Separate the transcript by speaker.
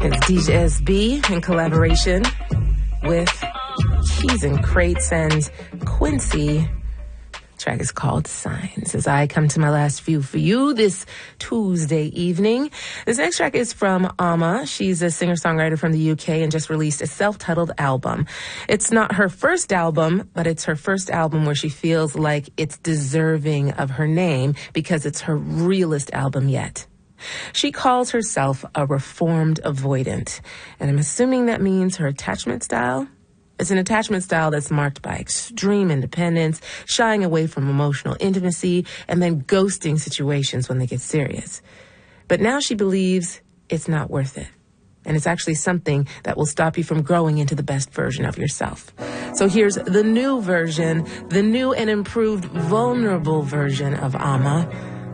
Speaker 1: It's DJ SB in collaboration with Keys and Crates and Quincy. The track is called Signs. As I come to my last few for you this Tuesday evening. This next track is from Amma. She's a singer-songwriter from the UK and just released a self-titled album. It's not her first album, but it's her first album where she feels like it's deserving of her name because it's her realest album yet. She calls herself a reformed avoidant, and I'm assuming that means her attachment style. It's an attachment style that's marked by extreme independence, shying away from emotional intimacy, and then ghosting situations when they get serious. But now she believes it's not worth it, and it's actually something that will stop you from growing into the best version of yourself. So here's the new version, the new and improved vulnerable version of Amma.